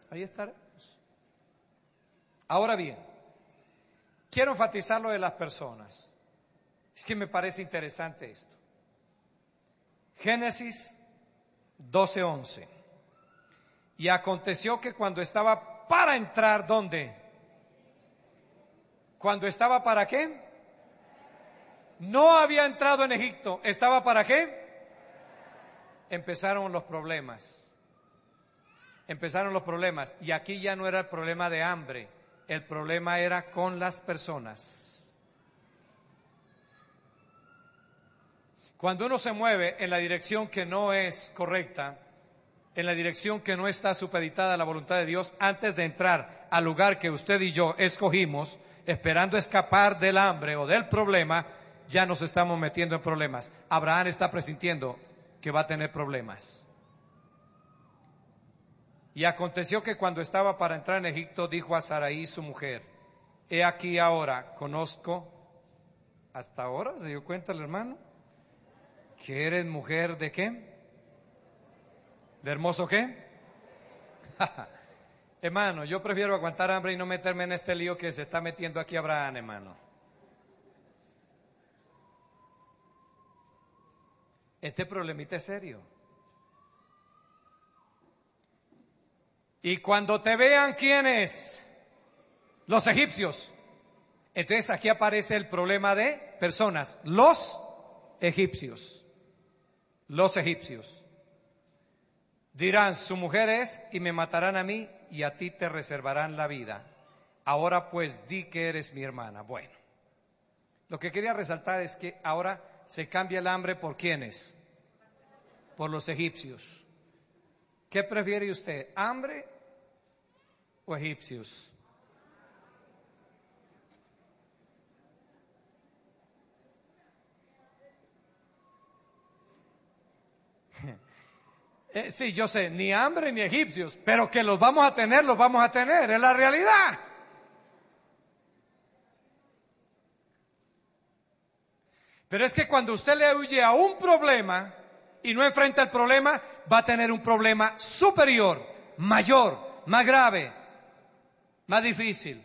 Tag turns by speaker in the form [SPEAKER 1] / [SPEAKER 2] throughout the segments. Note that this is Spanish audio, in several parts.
[SPEAKER 1] ahí estaremos. Ahora bien, quiero enfatizar lo de las personas. Es que me parece interesante esto. Génesis 12:11. Y aconteció que cuando estaba para entrar, ¿dónde? Cuando estaba para qué? No había entrado en Egipto. ¿Estaba para qué? Empezaron los problemas. Empezaron los problemas. Y aquí ya no era el problema de hambre. El problema era con las personas. Cuando uno se mueve en la dirección que no es correcta, en la dirección que no está supeditada a la voluntad de Dios, antes de entrar al lugar que usted y yo escogimos, esperando escapar del hambre o del problema, ya nos estamos metiendo en problemas. Abraham está presintiendo que va a tener problemas. Y aconteció que cuando estaba para entrar en Egipto, dijo a Saraí su mujer: he aquí ahora, conozco, hasta ahora se dio cuenta el hermano, que eres mujer de qué, de hermoso qué. Hermano, yo prefiero aguantar hambre y no meterme en este lío que se está metiendo aquí Abraham, hermano. Este problemita es serio. Y cuando te vean, ¿quiénes? Los egipcios. Entonces aquí aparece el problema de personas. Los egipcios. Los egipcios. Dirán, su mujer es, y me matarán a mí, y a ti te reservarán la vida. Ahora pues di que eres mi hermana. Bueno, lo que quería resaltar es que ahora se cambia el hambre por ¿quiénes? Por los egipcios. ¿Qué prefiere usted, hambre o egipcios? Sí, yo sé, ni hambre ni egipcios, pero que los vamos a tener, es la realidad. Pero es que cuando usted le huye a un problema y no enfrenta el problema, va a tener un problema superior, mayor, más grave, más difícil.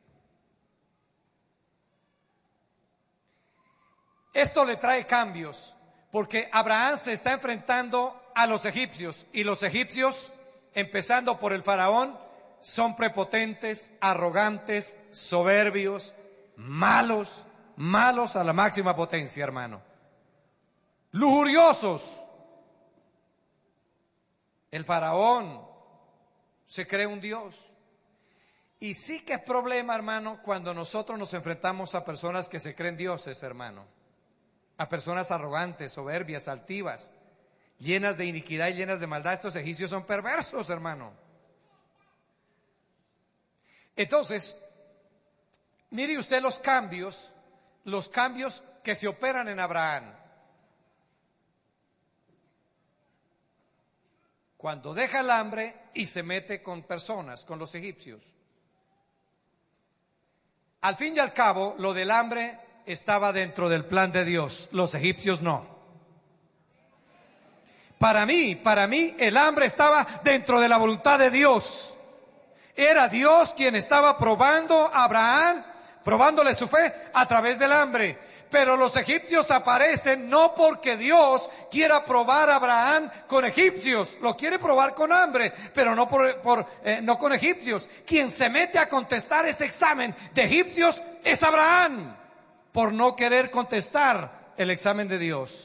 [SPEAKER 1] Esto le trae cambios, porque Abraham se está enfrentando a los egipcios, y los egipcios, empezando por el faraón, son prepotentes, arrogantes, soberbios, malos a la máxima potencia, hermano. Lujuriosos. El faraón se cree un dios. Y sí que es problema, hermano, cuando nosotros nos enfrentamos a personas que se creen dioses, hermano. A personas arrogantes, soberbias, altivas, llenas de iniquidad y llenas de maldad. Estos egipcios son perversos, hermano. Entonces, mire usted los cambios que se operan en Abraham. Cuando deja el hambre y se mete con personas, con los egipcios. Al fin y al cabo, lo del hambre estaba dentro del plan de Dios, los egipcios no. Para mí, el hambre estaba dentro de la voluntad de Dios. Era Dios quien estaba probando a Abraham, probándole su fe a través del hambre. Pero los egipcios aparecen no porque Dios quiera probar a Abraham con egipcios, lo quiere probar con hambre, pero no no con egipcios. Quien se mete a contestar ese examen de egipcios es Abraham, por no querer contestar el examen de Dios.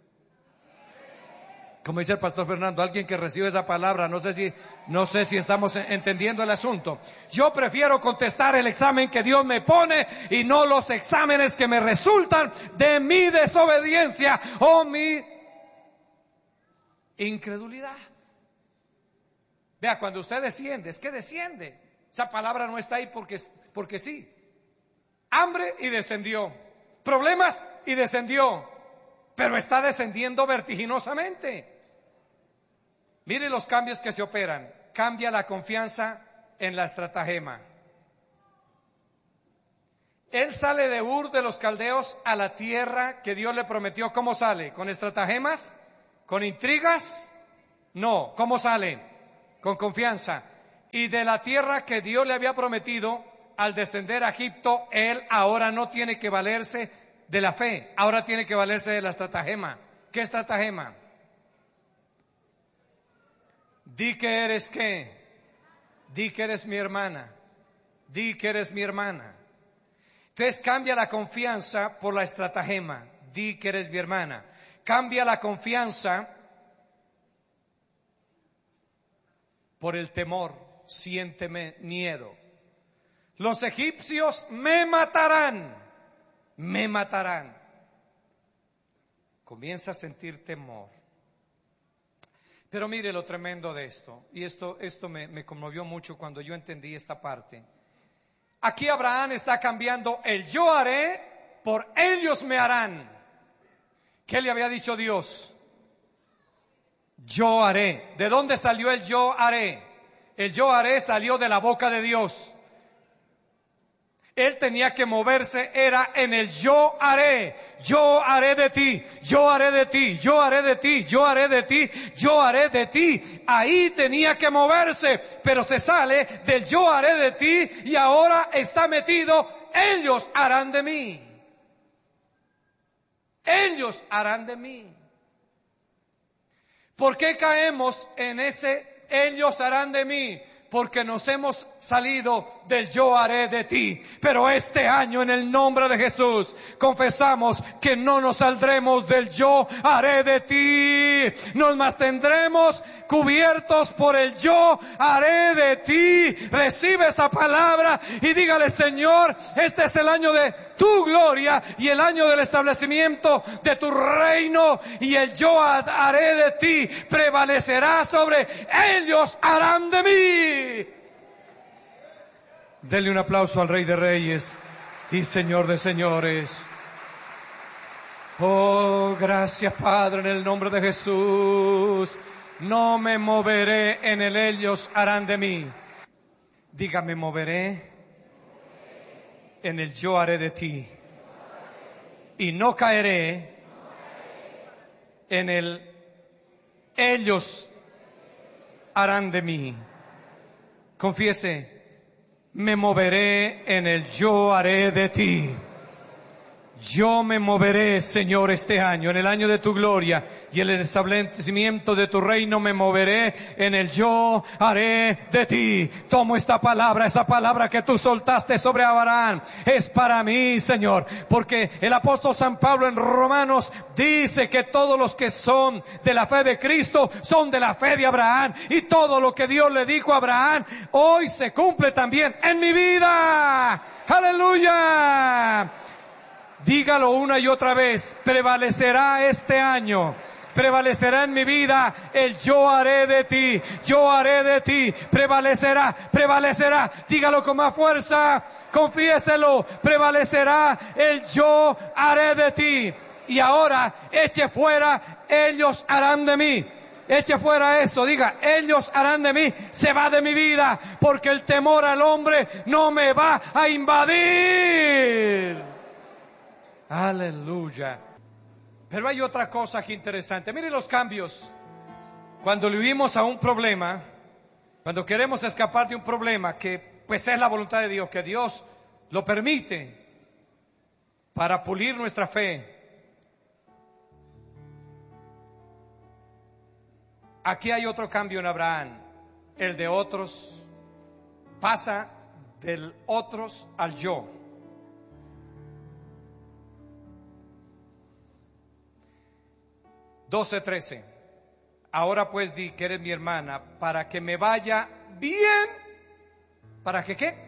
[SPEAKER 1] Como dice el pastor Fernando, alguien que recibe esa palabra, no sé si estamos entendiendo el asunto. Yo prefiero contestar el examen que Dios me pone y no los exámenes que me resultan de mi desobediencia o mi incredulidad. Vea, cuando usted desciende, es que desciende. Esa palabra no está ahí porque sí. Hambre y descendió. Problemas y descendió. Pero está descendiendo vertiginosamente. Mire los cambios que se operan. Cambia la confianza en la estratagema. Él sale de Ur de los Caldeos a la tierra que Dios le prometió. ¿Cómo sale? ¿Con estratagemas? ¿Con intrigas? No. ¿Cómo sale? Con confianza. Y de la tierra que Dios le había prometido al descender a Egipto, él ahora no tiene que valerse de la fe, ahora tiene que valerse de la estratagema. ¿Qué estratagema? Di que eres qué. Di que eres mi hermana. Di que eres mi hermana. Entonces cambia la confianza por la estratagema. Di que eres mi hermana. Cambia la confianza por el temor. Siénteme miedo. Los egipcios me matarán. Me matarán. Comienza a sentir temor. Pero mire lo tremendo de esto, y esto me conmovió mucho cuando yo entendí esta parte. Aquí Abraham está cambiando el yo haré por ellos me harán. ¿Qué le había dicho Dios? Yo haré. ¿De dónde salió el yo haré? El yo haré salió de la boca de Dios. Él tenía que moverse, era en el yo haré de ti, yo haré de ti, yo haré de ti, yo haré de ti, yo haré de ti. Ahí tenía que moverse, pero se sale del yo haré de ti y ahora está metido, ellos harán de mí. Ellos harán de mí. ¿Por qué caemos en ese ellos harán de mí? Porque nos hemos salido del yo haré de ti. Pero este año en el nombre de Jesús confesamos que no nos saldremos del yo haré de ti. Nos mantendremos cubiertos por el yo haré de ti. Recibe esa palabra y dígale: Señor, este es el año de tu gloria y el año del establecimiento de tu reino, y el yo haré de ti prevalecerá sobre ellos harán de mí. Denle un aplauso al Rey de Reyes y Señor de Señores. Oh, gracias Padre, en el nombre de Jesús. No me moveré en el ellos harán de mí. Dígame: moveré en el yo haré de ti. Y no caeré en el ellos harán de mí. Confiese: me moveré en el yo haré de ti. Yo me moveré, Señor, este año, en el año de tu gloria y el establecimiento de tu reino, me moveré en el yo haré de ti. Tomo esta palabra, esa palabra que tú soltaste sobre Abraham, es para mí, Señor, porque el apóstol San Pablo en Romanos dice que todos los que son de la fe de Cristo son de la fe de Abraham, y todo lo que Dios le dijo a Abraham hoy se cumple también en mi vida. ¡Aleluya! Dígalo una y otra vez: prevalecerá este año, prevalecerá en mi vida el yo haré de ti, yo haré de ti, prevalecerá, prevalecerá. Dígalo con más fuerza, confiéselo: prevalecerá el yo haré de ti. Y ahora eche fuera ellos harán de mí. Eche fuera eso, diga: ellos harán de mí, se va de mi vida, porque el temor al hombre no me va a invadir. Aleluya. Pero hay otra cosa aquí interesante. Miren los cambios. Cuando vivimos a un problema, cuando queremos escapar de un problema que pues es la voluntad de Dios, que Dios lo permite para pulir nuestra fe. Aquí hay otro cambio en Abraham. El de otros pasa del otros al yo. (12:13) Ahora pues di que eres mi hermana, para que me vaya bien. ¿Para que qué?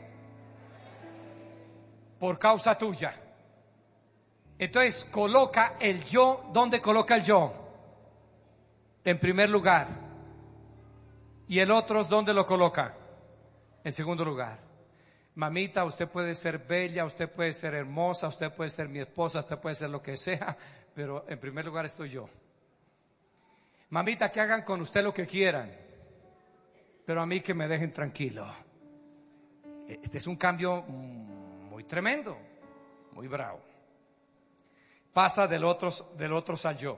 [SPEAKER 1] Por causa tuya. Entonces coloca el yo. ¿Dónde coloca el yo? En primer lugar. ¿Y el otro dónde lo coloca? En segundo lugar. Mamita, usted puede ser bella, usted puede ser hermosa, usted puede ser mi esposa, usted puede ser lo que sea, pero en primer lugar estoy yo. Mamita, que hagan con usted lo que quieran, pero a mí que me dejen tranquilo. Este es un cambio muy tremendo, muy bravo. Pasa del otro al yo.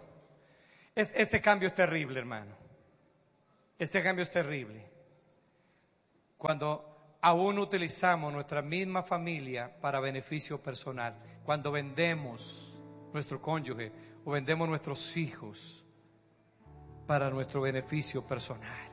[SPEAKER 1] Este cambio es terrible, hermano. Este cambio es terrible. Cuando aún utilizamos nuestra misma familia para beneficio personal, cuando vendemos nuestro cónyuge o vendemos nuestros hijos para nuestro beneficio personal.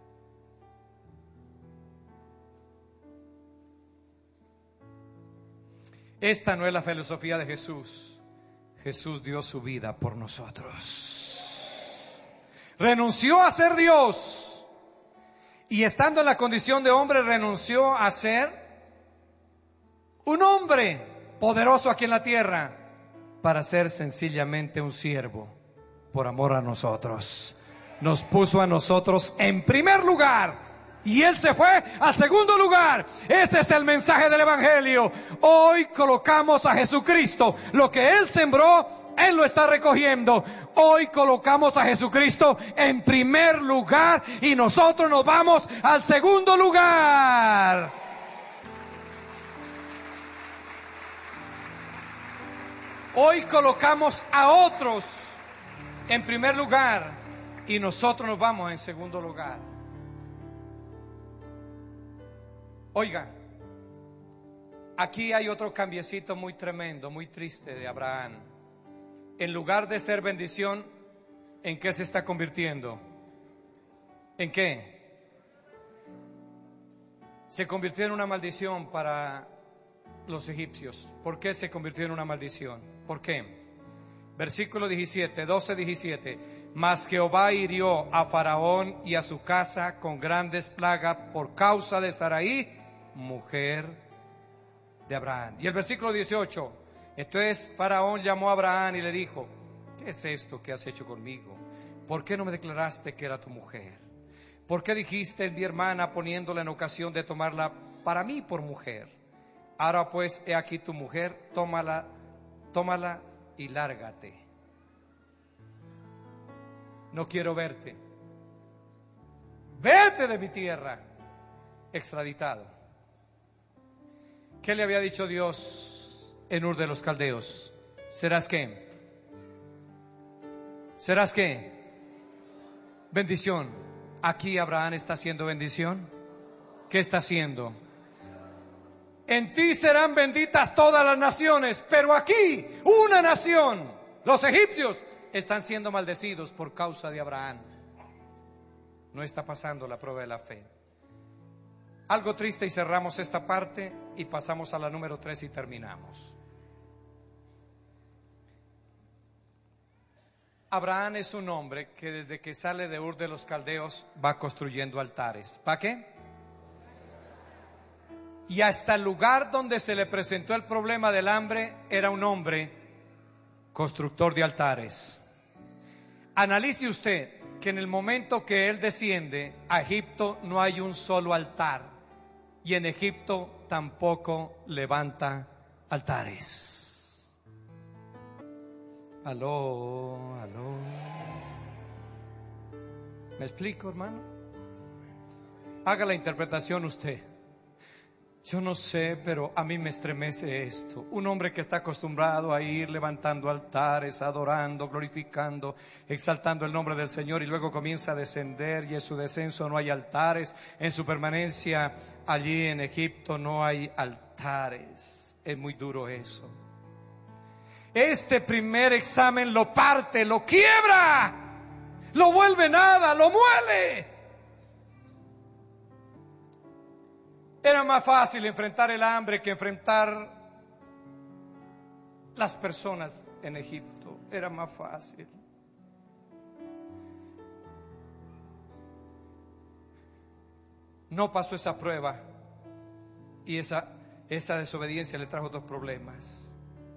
[SPEAKER 1] Esta no es la filosofía de Jesús. Jesús dio su vida por nosotros. Renunció a ser Dios. Y estando en la condición de hombre, renunció a ser un hombre poderoso aquí en la tierra para ser sencillamente un siervo por amor a nosotros. Nos puso a nosotros en primer lugar. Y Él se fue al segundo lugar. Ese es el mensaje del Evangelio. Hoy colocamos a Jesucristo. Lo que Él sembró, Él lo está recogiendo. Hoy colocamos a Jesucristo en primer lugar y nosotros nos vamos al segundo lugar. Hoy colocamos a otros en primer lugar y nosotros nos vamos en segundo lugar. Oiga, aquí hay otro cambiecito muy tremendo, muy triste de Abraham. En lugar de ser bendición, ¿en qué se está convirtiendo? ¿En qué? Se convirtió en una maldición para los egipcios. ¿Por qué se convirtió en una maldición? ¿Por qué? Versículo 12-17. Mas Jehová hirió a Faraón y a su casa con grandes plagas por causa de Sarai, mujer de Abraham. Y el versículo 18. Entonces Faraón llamó a Abraham y le dijo: ¿qué es esto que has hecho conmigo? ¿Por qué no me declaraste que era tu mujer? ¿Por qué dijiste: mi hermana, poniéndola en ocasión de tomarla para mí por mujer? Ahora pues, he aquí tu mujer, tómala y lárgate. No quiero verte. Vete de mi tierra. Extraditado. ¿Qué le había dicho Dios en Ur de los Caldeos? ¿Serás qué? ¿Serás qué? Bendición. Aquí Abraham está haciendo bendición. ¿Qué está haciendo? En ti serán benditas todas las naciones, pero aquí una nación, los egipcios, están siendo maldecidos por causa de Abraham. No está pasando la prueba de la fe. Algo triste y cerramos esta parte y pasamos a la número 3 y terminamos. Abraham es un hombre que desde que sale de Ur de los Caldeos va construyendo altares. ¿Para qué? Y hasta el lugar donde se le presentó el problema del hambre era un hombre constructor de altares. Analice usted que en el momento que él desciende a Egipto no hay un solo altar. Y en Egipto tampoco levanta altares. Aló. ¿Me explico, hermano? Haga la interpretación usted. Yo no sé, pero a mí me estremece esto. Un hombre que está acostumbrado a ir levantando altares, adorando, glorificando, exaltando el nombre del Señor, y luego comienza a descender y en su descenso no hay altares. En su permanencia allí en Egipto no hay altares. Es muy duro eso. Este primer examen lo parte, lo quiebra, lo vuelve nada, lo muele. Era más fácil enfrentar el hambre que enfrentar las personas en Egipto. Era más fácil. No pasó esa prueba y esa desobediencia le trajo 2 problemas.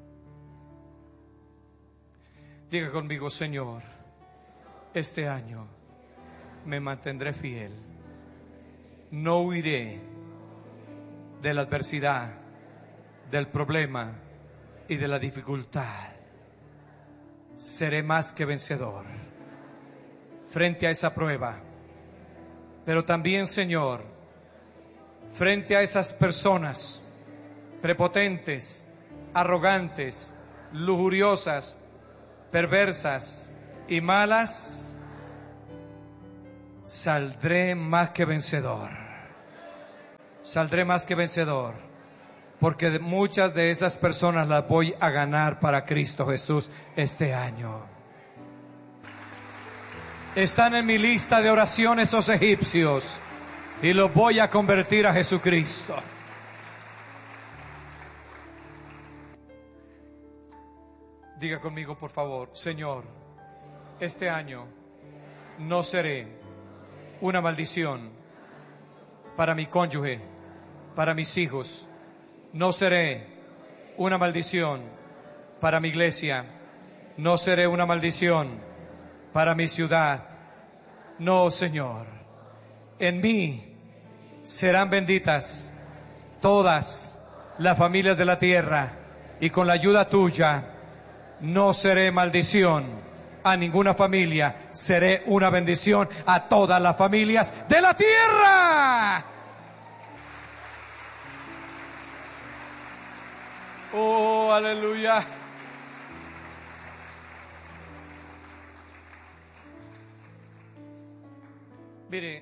[SPEAKER 1] Diga conmigo: Señor, este año me mantendré fiel. No huiré de la adversidad, del problema y de la dificultad. Seré más que vencedor frente a esa prueba. Pero también, Señor, frente a esas personas prepotentes, arrogantes, lujuriosas, perversas y malas, saldré más que vencedor. saldré más que vencedor, porque muchas de esas personas las voy a ganar para Cristo Jesús este año. Están en mi lista de oración esos egipcios y los voy a convertir a Jesucristo. Diga conmigo, por favor: Señor, este año no seré una maldición para mi cónyuge, para mis hijos. No seré una maldición para mi iglesia. No seré una maldición para mi ciudad. No, Señor. En mí serán benditas todas las familias de la tierra, y con la ayuda tuya no seré maldición a ninguna familia, seré una bendición a todas las familias de la tierra. Oh, aleluya. Mire,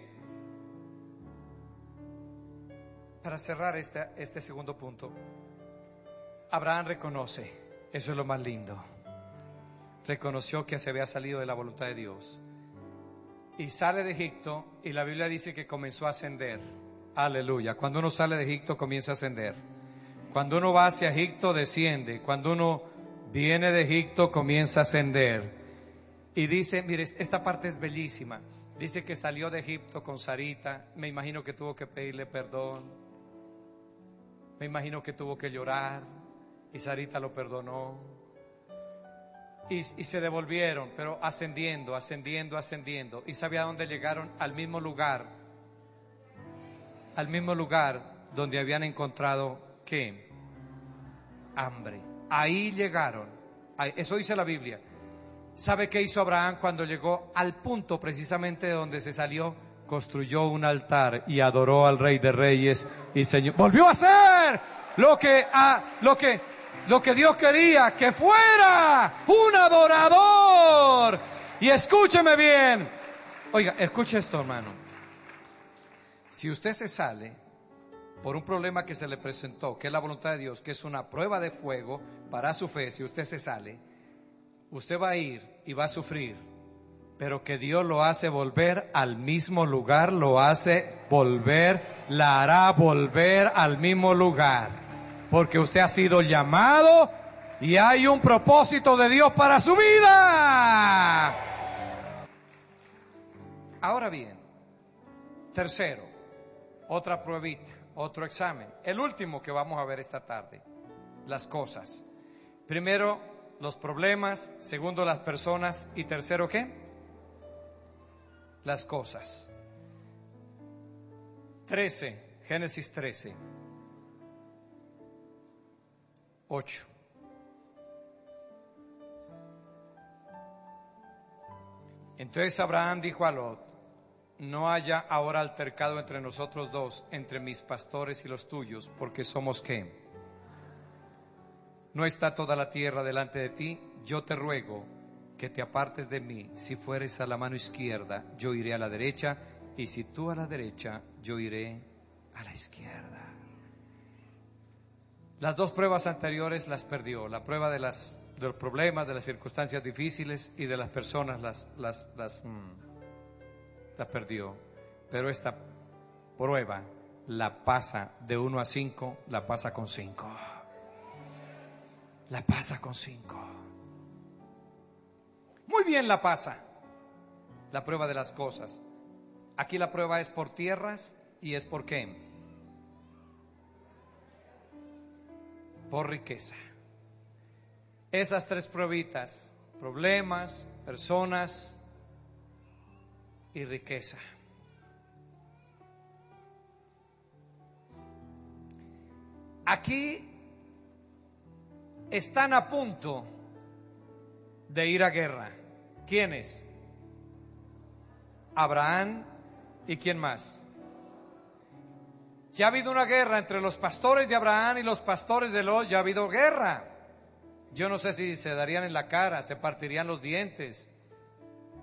[SPEAKER 1] para cerrar este segundo punto, Abraham reconoce, eso es lo más lindo, reconoció que se había salido de la voluntad de Dios y sale de Egipto, y la Biblia dice que comenzó a ascender. Aleluya. Cuando uno sale de Egipto comienza a ascender. Cuando uno va hacia Egipto desciende. Cuando uno viene de Egipto comienza a ascender. Y dice, mire, esta parte es bellísima. Dice que salió de Egipto con Sarita. Me imagino que tuvo que pedirle perdón. Me imagino que tuvo que llorar. Y Sarita lo perdonó. Y se devolvieron, pero ascendiendo. ¿Y sabe a dónde llegaron? Al mismo lugar donde habían encontrado, ¿qué? Hambre. Ahí llegaron. Eso dice la Biblia. ¿Sabe qué hizo Abraham cuando llegó al punto precisamente de donde se salió? Construyó un altar y adoró al Rey de Reyes y Señor. Volvió a hacer lo que Dios quería, que fuera un adorador. Y escúcheme bien. Oiga, escuche esto, hermano. Si usted se sale por un problema que se le presentó, que es la voluntad de Dios, que es una prueba de fuego para su fe, si usted se sale, usted va a ir y va a sufrir, pero que Dios lo hace volver al mismo lugar, la hará volver al mismo lugar, porque usted ha sido llamado y hay un propósito de Dios para su vida. Ahora bien, tercero, otra pruebita, otro examen, el último que vamos a ver esta tarde, las cosas. Primero, los problemas. Segundo, las personas. Y tercero, ¿qué? Las cosas. 13, Génesis 13, 8. Entonces Abraham dijo a Lot: no haya ahora altercado entre nosotros dos, entre mis pastores y los tuyos, porque somos ¿qué? No está toda la tierra delante de ti. Yo te ruego que te apartes de mí. Si fueres a la mano izquierda, yo iré a la derecha, y si tú a la derecha, yo iré a la izquierda. Las dos pruebas anteriores las perdió. La prueba de los problemas, de las circunstancias difíciles y de las personas las perdió. Pero esta prueba la pasa de 1 a 5, la pasa con 5. La pasa con 5. Muy bien la pasa. La prueba de las cosas. Aquí la prueba es por tierras y es por ¿qué? Por riqueza. Esas tres pruebitas: problemas, personas y riqueza. Aquí están a punto de ir a guerra. ¿Quiénes? Abraham y ¿quién más? Ya ha habido una guerra entre los pastores de Abraham y los pastores de Lot. Ya ha habido guerra. Yo no sé si se darían en la cara, se partirían los dientes.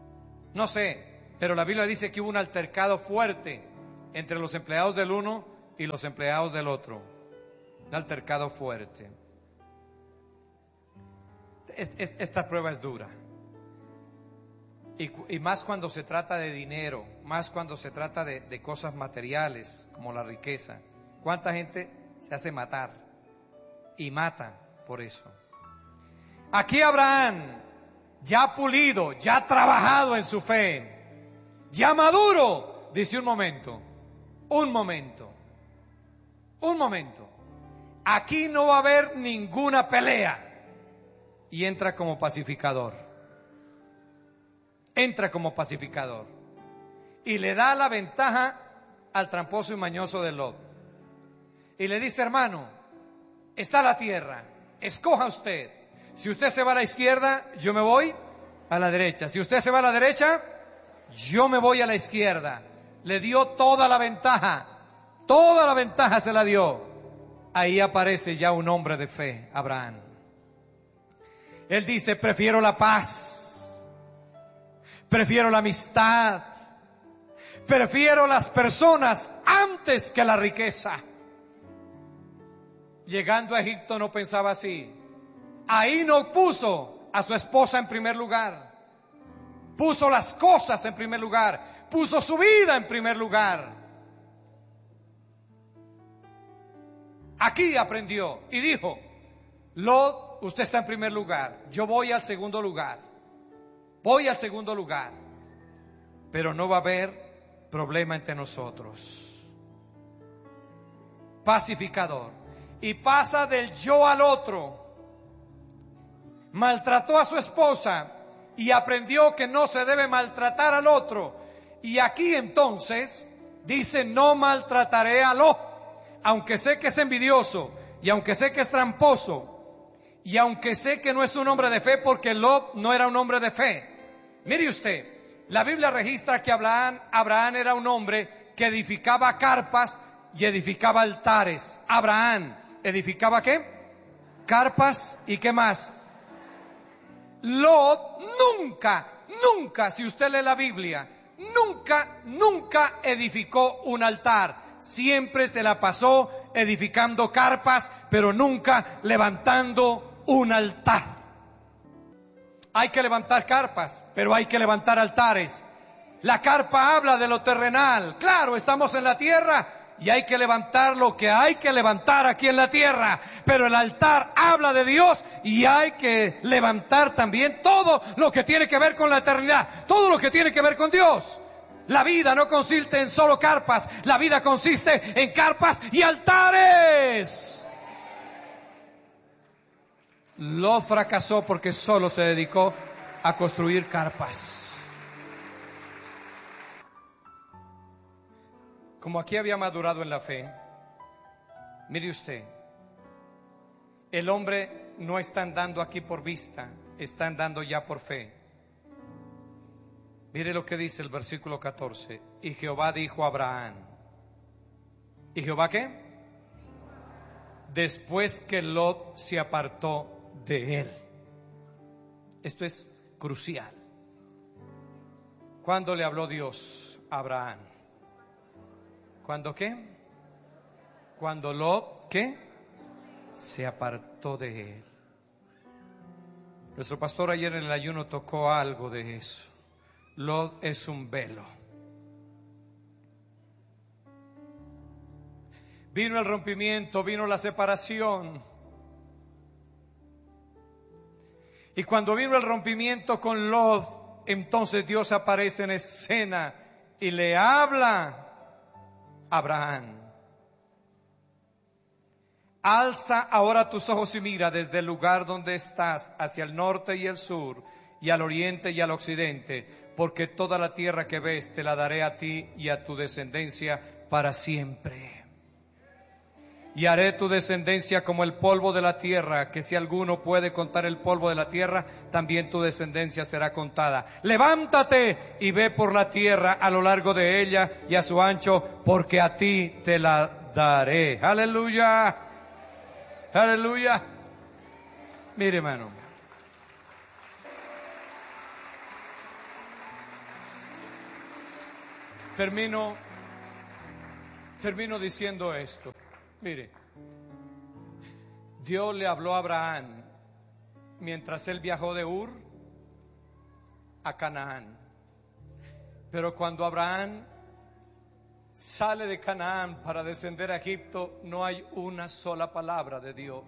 [SPEAKER 1] No sé, pero la Biblia dice que hubo un altercado fuerte entre los empleados del uno y los empleados del otro. Un altercado fuerte. Esta prueba es dura. Y más cuando se trata de dinero, más cuando se trata de cosas materiales, como la riqueza. ¿Cuánta gente se hace matar? Y mata por eso. Aquí Abraham, ya pulido, ya trabajado en su fe, ya maduro, dice un momento. Aquí no va a haber ninguna pelea. Y entra como pacificador. Y le da la ventaja al tramposo y mañoso de Lot. Y le dice: hermano, está la tierra, escoja usted. Si usted se va a la izquierda, yo me voy a la derecha. Si usted se va a la derecha, yo me voy a la izquierda. Le dio toda la ventaja se la dio. Ahí aparece ya un hombre de fe, Abraham. Él dice: prefiero la paz, prefiero la amistad, prefiero las personas antes que la riqueza. Llegando a Egipto no pensaba así. Ahí no puso a su esposa en primer lugar. Puso las cosas en primer lugar. Puso su vida en primer lugar. Aquí aprendió y dijo: Lot, usted está en primer lugar. Yo voy al segundo lugar. Pero no va a haber problema entre nosotros. Pacificador. Y pasa del yo al otro. Maltrató a su esposa y aprendió que no se debe maltratar al otro. Y aquí entonces dice: no maltrataré a Lot, aunque sé que es envidioso, y aunque sé que es tramposo, y aunque sé que no es un hombre de fe, porque Lot no era un hombre de fe. Mire usted, la Biblia registra que Abraham era un hombre que edificaba carpas y edificaba altares. Abraham edificaba ¿qué? Carpas y ¿qué más? Lot nunca, si usted lee la Biblia, nunca edificó un altar. Siempre se la pasó edificando carpas, pero nunca levantando un altar. Hay que levantar carpas, pero hay que levantar altares. La carpa habla de lo terrenal. Claro, estamos en la tierra y hay que levantar lo que hay que levantar aquí en la tierra. Pero el altar habla de Dios y hay que levantar también todo lo que tiene que ver con la eternidad, todo lo que tiene que ver con Dios. La vida no consiste en solo carpas, la vida consiste en carpas y altares. Lot fracasó porque solo se dedicó a construir carpas. Como aquí había madurado en la fe, mire usted, el hombre no está andando aquí por vista, está andando ya por fe. Mire lo que dice el versículo 14. Y Jehová dijo a Abraham. ¿Y Jehová qué? Después que Lot se apartó de él. Esto es crucial. ¿Cuándo le habló Dios a Abraham? ¿Cuándo qué? Cuando Lot, ¿qué? Se apartó de él. Nuestro pastor ayer en el ayuno tocó algo de eso. Lot es un velo. Vino el rompimiento, vino la separación. Y cuando vino el rompimiento con Lot, entonces Dios aparece en escena y le habla a Abraham. Alza ahora tus ojos y mira desde el lugar donde estás hacia el norte y el sur y al oriente y al occidente, porque toda la tierra que ves te la daré a ti y a tu descendencia para siempre. Y haré tu descendencia como el polvo de la tierra, que si alguno puede contar el polvo de la tierra, también tu descendencia será contada. Levántate y ve por la tierra a lo largo de ella y a su ancho, porque a ti te la daré. Aleluya. Aleluya. Mire, hermano. Termino diciendo esto. Mire, Dios le habló a Abraham mientras él viajó de Ur a Canaán. Pero cuando Abraham sale de Canaán para descender a Egipto, no hay una sola palabra de Dios.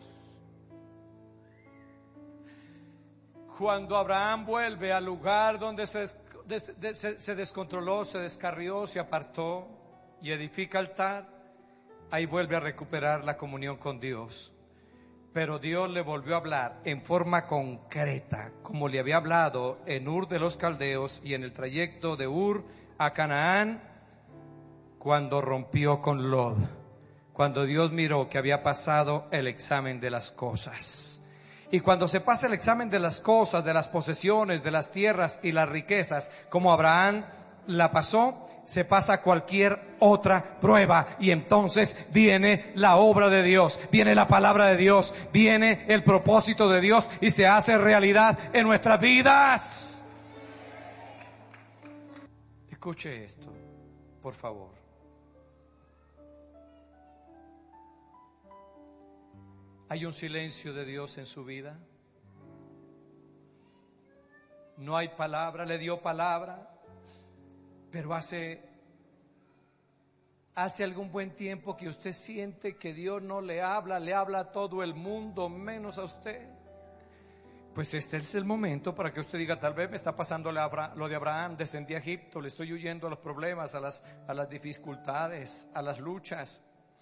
[SPEAKER 1] Cuando Abraham vuelve al lugar donde se descontroló, se descarrió, se apartó y edifica altar, ahí vuelve a recuperar la comunión con Dios. Pero Dios le volvió a hablar en forma concreta, como le había hablado en Ur de los Caldeos y en el trayecto de Ur a Canaán, cuando rompió con Lot, cuando Dios miró que había pasado el examen de las cosas. Y cuando se pasa el examen de las cosas, de las posesiones, de las tierras y las riquezas, como Abraham la pasó, se pasa cualquier otra prueba, y entonces viene la obra de Dios, viene la palabra de Dios, viene el propósito de Dios y se hace realidad en nuestras vidas. Escuche esto, por favor. ¿Hay un silencio de Dios en su vida? No hay palabra, le dio palabra, pero hace algún buen tiempo que usted siente que Dios no le habla a todo el mundo, menos a usted. Pues este es el momento para que usted diga, tal vez me está pasando lo de Abraham, descendí a Egipto, le estoy huyendo a los problemas, a las dificultades, a las luchas.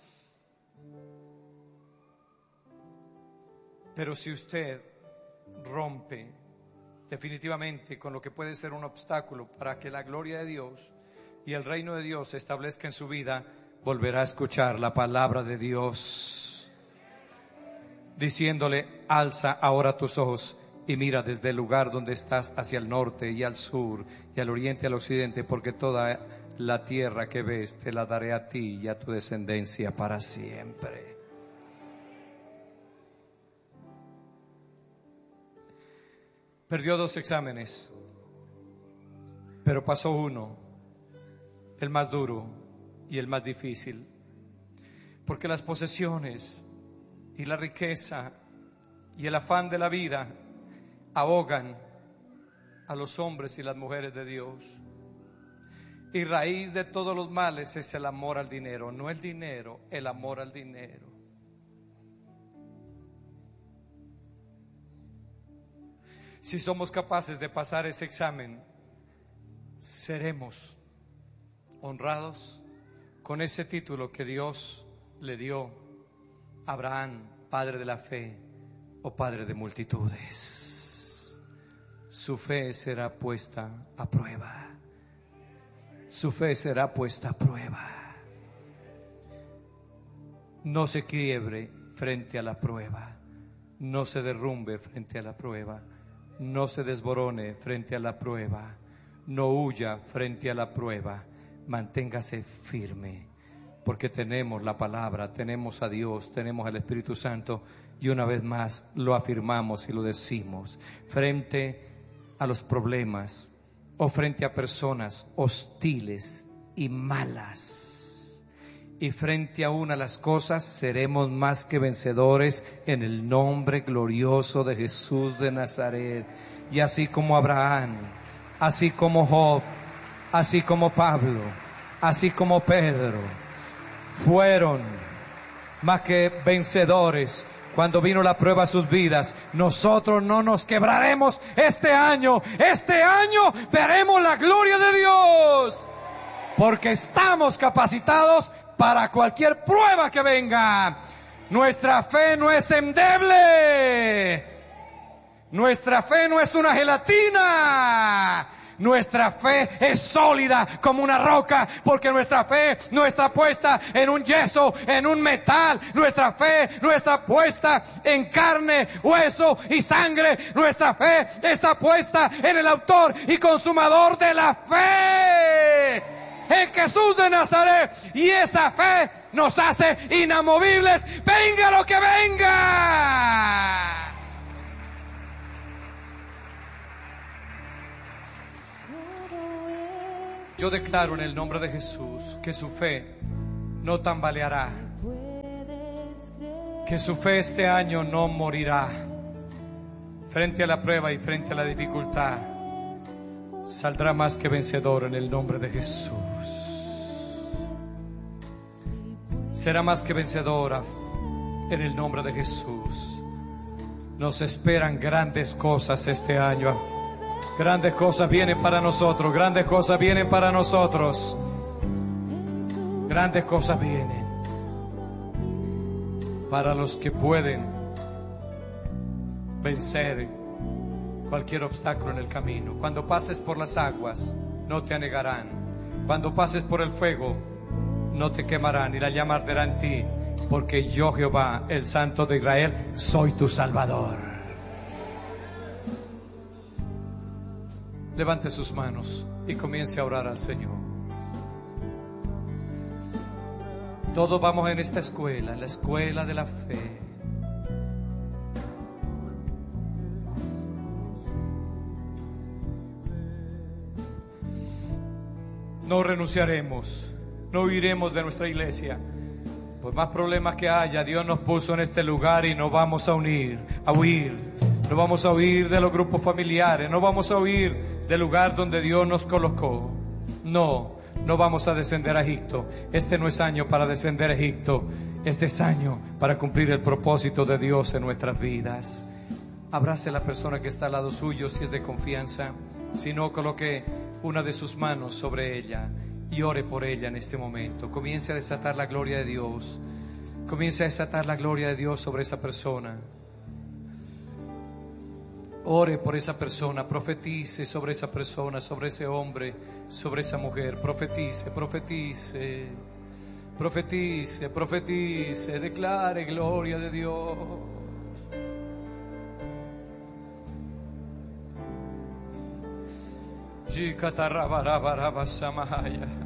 [SPEAKER 1] Pero si usted rompe definitivamente con lo que puede ser un obstáculo para que la gloria de Dios y el reino de Dios se establezca en su vida, volverá a escuchar la palabra de Dios diciéndole, alza ahora tus ojos y mira desde el lugar donde estás hacia el norte y al sur y al oriente y al occidente, porque toda la tierra que ves te la daré a ti y a tu descendencia para siempre. Perdió 2 exámenes, pero pasó uno, el más duro y el más difícil, porque las posesiones y la riqueza y el afán de la vida ahogan a los hombres y las mujeres de Dios. Y raíz de todos los males es el amor al dinero, no el dinero, el amor al dinero. Si somos capaces de pasar ese examen, seremos honrados con ese título que Dios le dio a Abraham, padre de la fe o padre de multitudes. Su fe será puesta a prueba. Su fe será puesta a prueba. No se quiebre frente a la prueba. No se derrumbe frente a la prueba. No se desborone frente a la prueba. No huya frente a la prueba. Manténgase firme, porque tenemos la palabra, tenemos a Dios, tenemos al Espíritu Santo, y una vez más lo afirmamos y lo decimos frente a los problemas o frente a personas hostiles y malas. Y frente a una de las cosas, seremos más que vencedores en el nombre glorioso de Jesús de Nazaret. Y así como Abraham, así como Job, así como Pablo, así como Pedro, fueron más que vencedores cuando vino la prueba a sus vidas, nosotros no nos quebraremos este año. Este año veremos la gloria de Dios, porque estamos capacitados para cualquier prueba que venga. Nuestra fe no es endeble. Nuestra fe no es una gelatina. Nuestra fe es sólida como una roca, porque nuestra fe no está puesta en un yeso, en un metal. Nuestra fe no está puesta en carne, hueso y sangre. Nuestra fe está puesta en el autor y consumador de la fe, en Jesús de Nazaret. Y esa fe nos hace inamovibles, venga lo que venga. Yo declaro en el nombre de Jesús que su fe no tambaleará, que su fe este año no morirá. Frente a la prueba y frente a la dificultad, saldrá más que vencedor en el nombre de Jesús. Será más que vencedora en el nombre de Jesús. Nos esperan grandes cosas este año. Grandes cosas vienen para nosotros. Grandes cosas vienen para nosotros. Grandes cosas vienen para los que pueden vencer cualquier obstáculo en el camino. Cuando pases por las aguas, no te anegarán. Cuando pases por el fuego, no te quemarán, y la llama arderá en ti, porque yo, Jehová, el Santo de Israel, soy tu Salvador. Levante sus manos y comience a orar al Señor. Todos vamos en esta escuela, en la escuela de la fe. No renunciaremos, no huiremos de nuestra iglesia. Por más problemas que haya, Dios nos puso en este lugar y no vamos a huir. No vamos a huir de los grupos familiares, no vamos a huir del lugar donde Dios nos colocó. No vamos a descender a Egipto. Este no es año para descender a Egipto. Este es año para cumplir el propósito de Dios en nuestras vidas. Abrace a la persona que está al lado suyo si es de confianza. Si no, coloque una de sus manos sobre ella y ore por ella en este momento. Comience a desatar la gloria de Dios. Comience a desatar la gloria de Dios sobre esa persona. Ore por esa persona, profetice sobre esa persona, sobre ese hombre, sobre esa mujer. Profetice, profetice, profetice, profetice, declare gloria de Dios. Jikatarabarabarabashamahaya.